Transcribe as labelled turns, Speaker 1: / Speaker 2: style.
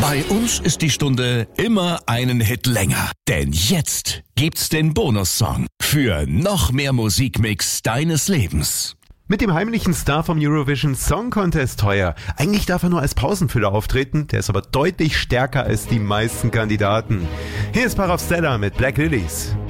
Speaker 1: Bei uns ist die Stunde immer einen Hit länger. Denn jetzt gibt's den Bonussong für noch mehr Musikmix deines Lebens.
Speaker 2: Mit dem heimlichen Star vom Eurovision Song Contest heuer. Eigentlich darf er nur als Pausenfüller auftreten, der ist aber deutlich stärker als die meisten Kandidaten. Hier ist Paravstella mit Black Lilies.